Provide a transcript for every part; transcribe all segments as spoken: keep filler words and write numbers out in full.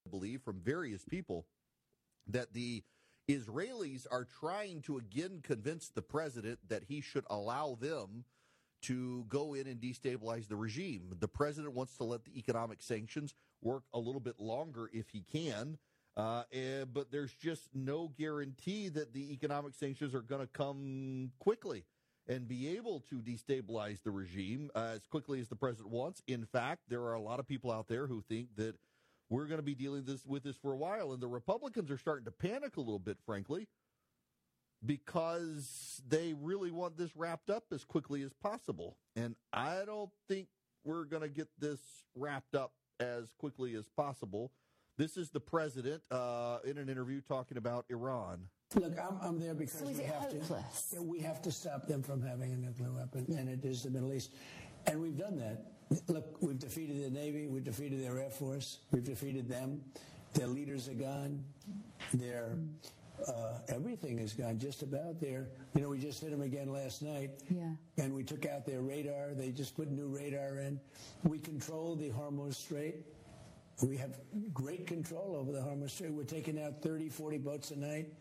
believe from various people that the Israelis are trying to again convince the president that he should allow them to go in and destabilize the regime. The president wants to let the economic sanctions work a little bit longer if he can, uh, and, but there's just no guarantee that the economic sanctions are going to come quickly and be able to destabilize the regime uh, as quickly as the president wants. In fact, there are a lot of people out there who think that we're going to be dealing this, with this for a while, and the Republicans are starting to panic a little bit, frankly, because they really want this wrapped up as quickly as possible. And I don't think we're going to get this wrapped up as quickly as possible. This is the president uh, in an interview talking about Iran. Look, I'm, I'm there because so we have hopeless? to. We have to stop them from having a nuclear weapon, and it is the Middle East, and we've done that. Look, we've defeated the Navy, we've defeated their Air Force, we've defeated them. Their leaders are gone. Their uh, everything is gone. Just about there. You know, we just hit them again last night. Yeah. And we took out their radar. They just put new radar in. We control the Hormuz Strait. We have great control over the Hormuz Strait. We're taking out thirty, forty boats a night.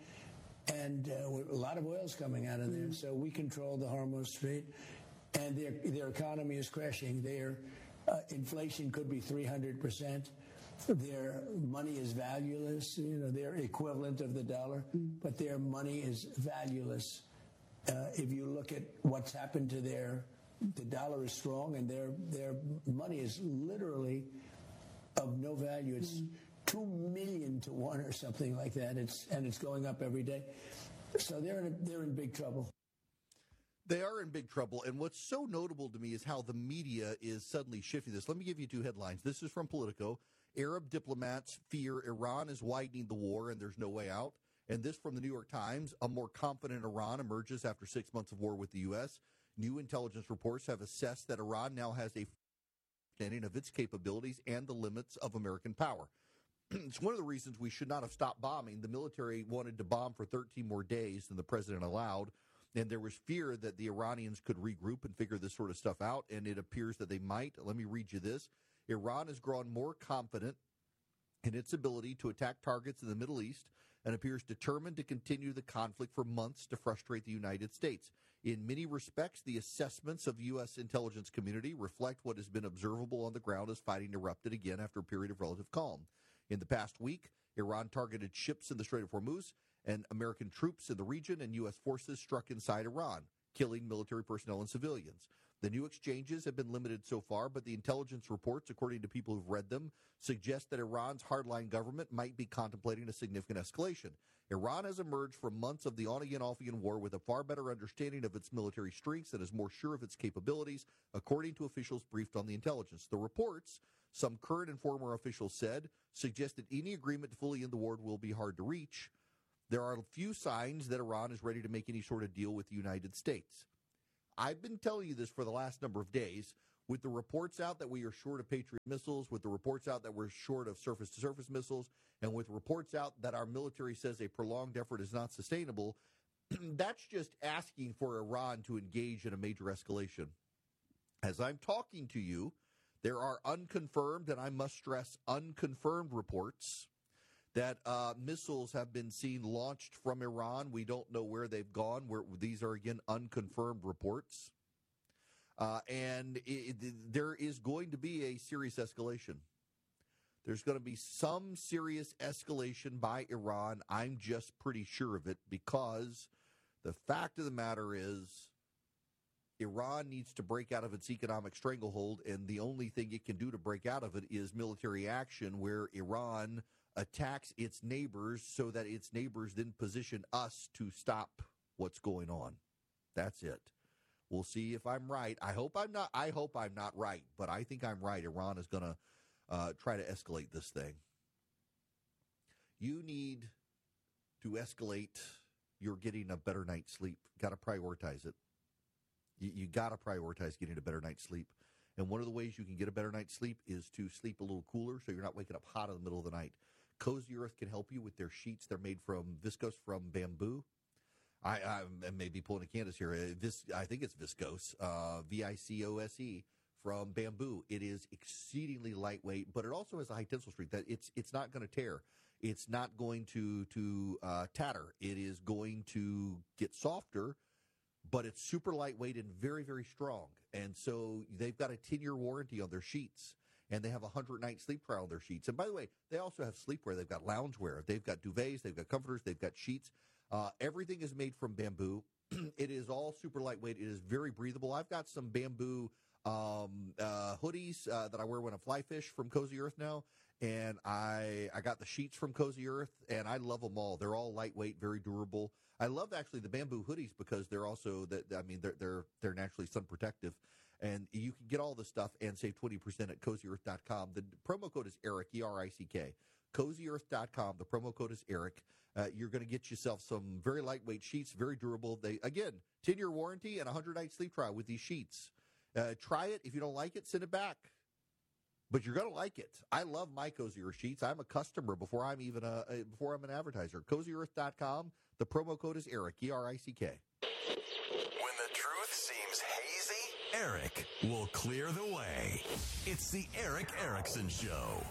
And uh, a lot of oil's coming out of there. Mm-hmm. So we control the Hormuz Strait. And their their economy is crashing. Their uh, inflation could be three hundred percent. Their money is valueless. You know, they're equivalent of the dollar. Mm-hmm. But their money is valueless. Uh, if you look at what's happened to their, the dollar is strong, and their their money is literally of no value. It's mm-hmm. two million to one or something like that. It's and it's going up every day. So they're in a, they're in big trouble. They are in big trouble, and what's so notable to me is how the media is suddenly shifting this. Let me give you two headlines. This is from Politico. Arab diplomats fear Iran is widening the war and there's no way out. And this from the New York Times. A more confident Iran emerges after six months of war with the U S. New intelligence reports have assessed that Iran now has a understanding of its capabilities and the limits of American power. It's one of the reasons we should not have stopped bombing. The military wanted to bomb for thirteen more days than the president allowed. And there was fear that the Iranians could regroup and figure this sort of stuff out, and it appears that they might. Let me read you this. Iran has grown more confident in its ability to attack targets in the Middle East and appears determined to continue the conflict for months to frustrate the United States. In many respects, the assessments of the U S intelligence community reflect what has been observable on the ground as fighting erupted again after a period of relative calm. In the past week, Iran targeted ships in the Strait of Hormuz, and American troops in the region and U S forces struck inside Iran, killing military personnel and civilians. The new exchanges have been limited so far, but the intelligence reports, according to people who've read them, suggest that Iran's hardline government might be contemplating a significant escalation. Iran has emerged from months of the on-again, off-again war with a far better understanding of its military strengths and is more sure of its capabilities, according to officials briefed on the intelligence. The reports, some current and former officials said, suggest that any agreement to fully end the war will be hard to reach. There are a few signs that Iran is ready to make any sort of deal with the United States. I've been telling you this for the last number of days. With the reports out that we are short of Patriot missiles, with the reports out that we're short of surface-to-surface missiles, and with reports out that our military says a prolonged effort is not sustainable, that's just asking for Iran to engage in a major escalation. As I'm talking to you, there are unconfirmed, and I must stress unconfirmed reports that uh, missiles have been seen launched from Iran. We don't know where they've gone. We're, these are, again, unconfirmed reports. Uh, and it, it, there is going to be a serious escalation. There's going to be some serious escalation by Iran. I'm just pretty sure of it, because the fact of the matter is Iran needs to break out of its economic stranglehold, and the only thing it can do to break out of it is military action, where Iran attacks its neighbors so that its neighbors then position us to stop what's going on. That's it. We'll see if I'm right. I hope I'm not. I hope I'm not right, but I think I'm right. Iran is going to uh, try to escalate this thing. You need to escalate. You're getting a better night's sleep. Got to prioritize it. You, you got to prioritize getting a better night's sleep. And one of the ways you can get a better night's sleep is to sleep a little cooler, so you're not waking up hot in the middle of the night. Cozy Earth can help you with their sheets. They're made from viscose from bamboo. I, I may be pulling a Candace here. Vis, I think it's viscose, uh, V I C O S E, from Bamboo. It is exceedingly lightweight, but it also has a high tensile strength that it's it's not going to tear. It's not going to to uh, tatter. It is going to get softer, but it's super lightweight and very, very strong. And so they've got a ten-year warranty on their sheets, and they have a one hundred night sleep trial on their sheets. And by the way, they also have sleepwear. They've got loungewear. They've got duvets. They've got comforters. They've got sheets. Uh, everything is made from Bamboo. It is all super lightweight. It is very breathable. I've got some Bamboo um, uh, hoodies uh, that I wear when I fly fish from Cozy Earth now. And I I got the sheets from Cozy Earth, and I love them all. They're all lightweight, very durable. I love actually the Bamboo hoodies because they're also that I mean they're they're they're naturally sun protective, and you can get all this stuff and save twenty percent at cozy earth dot com. The promo code is Eric, E R I C K. cozy earth dot com. The promo code is Eric. Uh, you're going to get yourself some very lightweight sheets, very durable. They again ten year warranty and a one hundred night sleep trial with these sheets. Uh, try it. If you don't like it, send it back. But you're going to like it. I love my Cozy Earth sheets. I'm a customer before I'm even a, a before I'm an advertiser. cozy earth dot com. The promo code is Eric, E R I C K. When the truth seems hazy, Eric will clear the way. It's the Eric Erickson Show.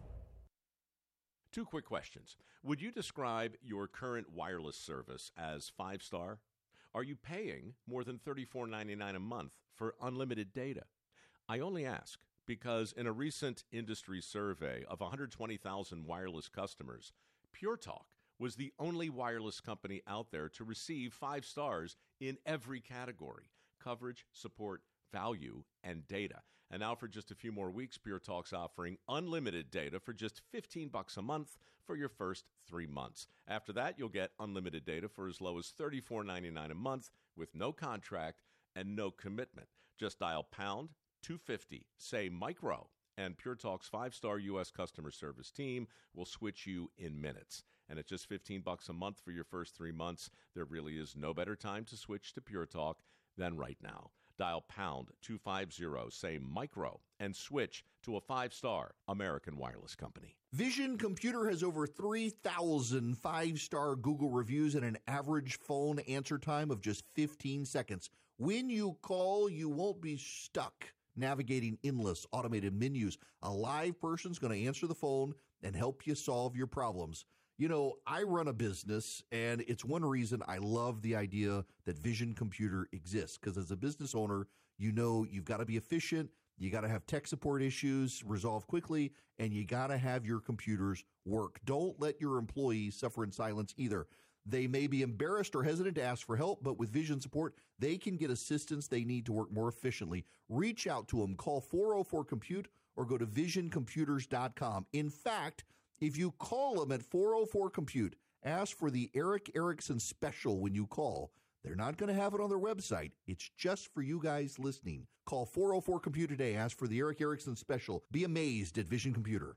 Two quick questions. Would you describe your current wireless service as five-star? Are you paying more than thirty-four ninety-nine a month for unlimited data? I only ask because in a recent industry survey of one hundred twenty thousand wireless customers, Pure Talk was the only wireless company out there to receive five stars in every category: coverage, support, value, and data. And now for just a few more weeks, Pure Talk's offering unlimited data for just fifteen bucks a month for your first three months. After that, you'll get unlimited data for as low as thirty-four ninety-nine a month with no contract and no commitment. Just dial pound two fifty, say micro, and Pure Talk's five-star U S customer service team will switch you in minutes. And at just fifteen bucks a month for your first three months, there really is no better time to switch to Pure Talk than right now. Dial pound two fifty, say micro, and switch to a five-star American wireless company. Vision Computer has over three thousand five-star Google reviews and an average phone answer time of just fifteen seconds. When you call, you won't be stuck navigating endless automated menus. A live person's going to answer the phone and help you solve your problems. You know, I run a business, and it's one reason I love the idea that Vision Computer exists, because as a business owner, you know you've got to be efficient, you got to have tech support issues resolved quickly, and you got to have your computers work. Don't let your employees suffer in silence either. They may be embarrassed or hesitant to ask for help, but with Vision support, they can get assistance they need to work more efficiently. Reach out to them. Call four oh four compute or go to vision computers dot com. In fact, if you call them at four oh four compute, ask for the Eric Erickson special when you call. They're not going to have it on their website. It's just for you guys listening. Call four oh four compute today. Ask for the Eric Erickson special. Be amazed at Vision Computer.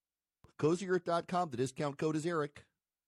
cozy earth dot com. The discount code is Eric.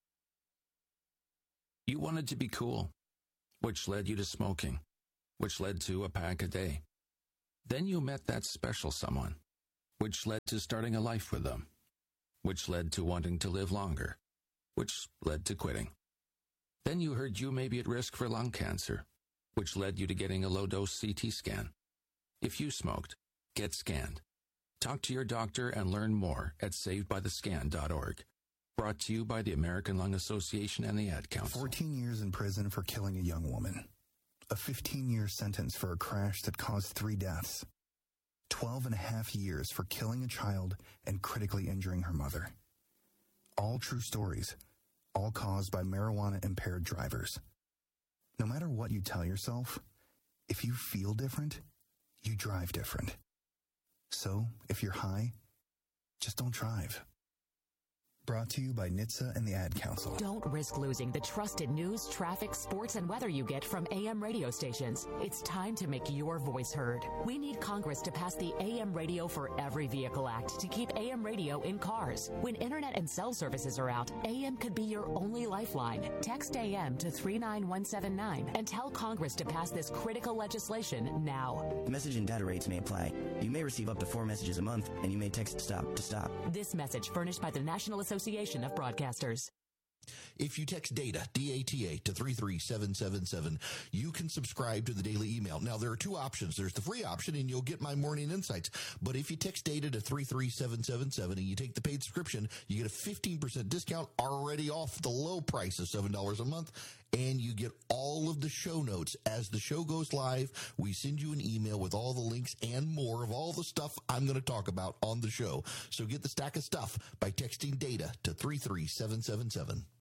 You wanted to be cool, which led you to smoking, which led to a pack a day. Then you met that special someone, which led to starting a life with them, which led to wanting to live longer, which led to quitting. Then you heard you may be at risk for lung cancer, which led you to getting a low-dose C T scan. If you smoked, get scanned. Talk to your doctor and learn more at saved by the scan dot org. Brought to you by the American Lung Association and the Ad Council. fourteen years in prison for killing a young woman. A fifteen-year sentence for a crash that caused three deaths. twelve and a half years for killing a child and critically injuring her mother. All true stories, all caused by marijuana-impaired drivers. No matter what you tell yourself, if you feel different, you drive different. So, if you're high, just don't drive. Brought to you by N H T S A and the Ad Council. Don't risk losing the trusted news, traffic, sports, and weather you get from A M radio stations. It's time to make your voice heard. We need Congress to pass the A M Radio for Every Vehicle Act to keep A M radio in cars. When internet and cell services are out, A M could be your only lifeline. Text A M to three nine one seven nine and tell Congress to pass this critical legislation now. Message and data rates may apply. You may receive up to four messages a month, and you may text STOP to stop. This message furnished by the National Association of Broadcasters. If you text DATA, D A T A, to three three seven seven seven, you can subscribe to the daily email. Now, there are two options. There's the free option, and you'll get my morning insights. But if you text DATA to three three seven seven seven and you take the paid subscription, you get a fifteen percent discount already off the low price of seven dollars a month, and you get all of the show notes. As the show goes live, we send you an email with all the links and more of all the stuff I'm going to talk about on the show. So get the stack of stuff by texting DATA to three three seven seven seven.